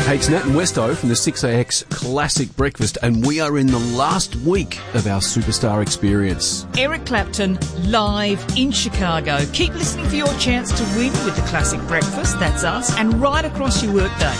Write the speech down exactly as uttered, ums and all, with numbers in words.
Hey, it's Nat and Westo from the six A X Classic Breakfast, and we are in the last week of our Superstar Experience. Eric Clapton, live in Chicago. Keep listening for your chance to win with the Classic Breakfast, that's us, and right across your workday.